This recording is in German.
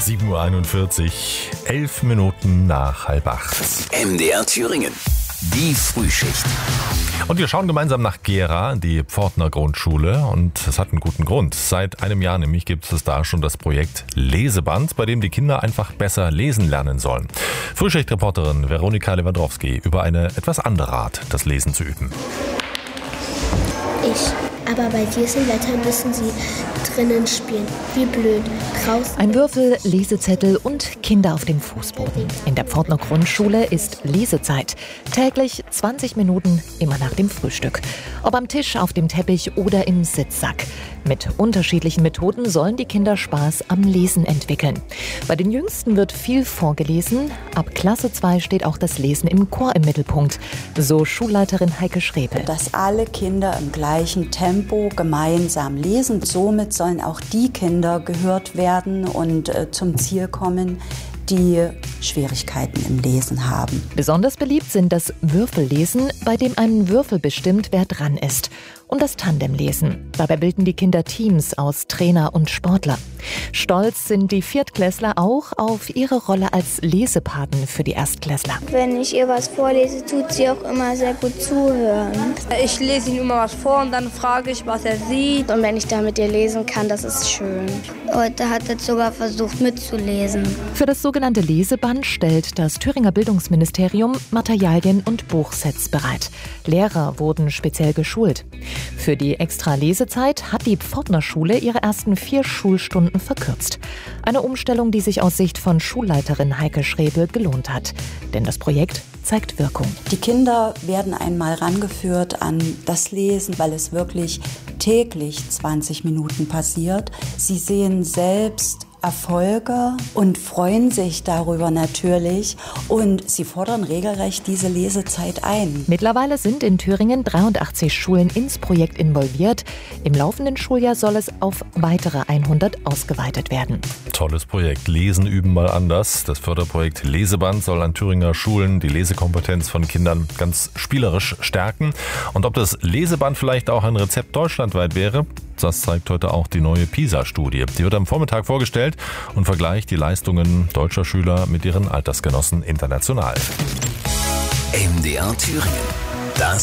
7:41 Uhr, 11 Minuten nach 7:30. MDR Thüringen, die Frühschicht. Und wir schauen gemeinsam nach Gera, die Pfortner Grundschule. Und es hat einen guten Grund. Seit einem Jahr nämlich gibt es da schon das Projekt Leseband, bei dem die Kinder einfach besser lesen lernen sollen. Frühschicht-Reporterin Veronika Lewandowski über eine etwas andere Art, das Lesen zu üben. Aber bei diesem Wetter müssen sie drinnen spielen. Wie blöd. Draußen. Ein Würfel, Lesezettel und Kinder auf dem Fußboden. In der Pfortner Grundschule ist Lesezeit. Täglich 20 Minuten, immer nach dem Frühstück. Ob am Tisch, auf dem Teppich oder im Sitzsack. Mit unterschiedlichen Methoden sollen die Kinder Spaß am Lesen entwickeln. Bei den Jüngsten wird viel vorgelesen. Ab Klasse 2 steht auch das Lesen im Chor im Mittelpunkt. So Schulleiterin Heike Schrebel. Dass alle Kinder im gleichen Tempo gemeinsam lesen. Somit sollen auch die Kinder gehört werden und zum Ziel kommen, die Schwierigkeiten im Lesen haben. Besonders beliebt sind das Würfellesen, bei dem ein Würfel bestimmt, wer dran ist. Und das Tandemlesen. Dabei bilden die Kinder Teams aus Trainer und Sportler. Stolz sind die Viertklässler auch auf ihre Rolle als Lesepaten für die Erstklässler. Wenn ich ihr was vorlese, tut sie auch immer sehr gut zuhören. Ich lese ihm immer was vor und dann frage ich, was er sieht. Und wenn ich da mit ihr lesen kann, das ist schön. Heute hat er sogar versucht mitzulesen. Für das sogenannte Leseband stellt das Thüringer Bildungsministerium Materialien und Buchsets bereit. Lehrer wurden speziell geschult. Für die extra Lesezeit hat die Pfortner Schule ihre ersten 4 Schulstunden verkürzt. Eine Umstellung, die sich aus Sicht von Schulleiterin Heike Schrebel gelohnt hat. Denn das Projekt zeigt Wirkung. Die Kinder werden einmal rangeführt an das Lesen, weil es wirklich täglich 20 Minuten passiert. Sie sehen selbst Erfolge und freuen sich darüber natürlich und sie fordern regelrecht diese Lesezeit ein. Mittlerweile sind in Thüringen 83 Schulen ins Projekt involviert. Im laufenden Schuljahr soll es auf weitere 100 ausgeweitet werden. Tolles Projekt. Lesen üben mal anders. Das Förderprojekt Leseband soll an Thüringer Schulen die Lesekompetenz von Kindern ganz spielerisch stärken. Und ob das Leseband vielleicht auch ein Rezept deutschlandweit wäre, das zeigt heute auch die neue PISA-Studie. Die wird am Vormittag vorgestellt und vergleicht die Leistungen deutscher Schüler mit ihren Altersgenossen international. MDR Thüringen. Das